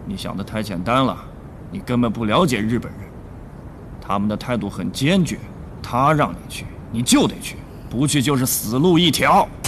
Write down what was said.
你想的太简单了，你根本不了解日本人，他们的态度很坚决，他让你去，你就得去，不去就是死路一条。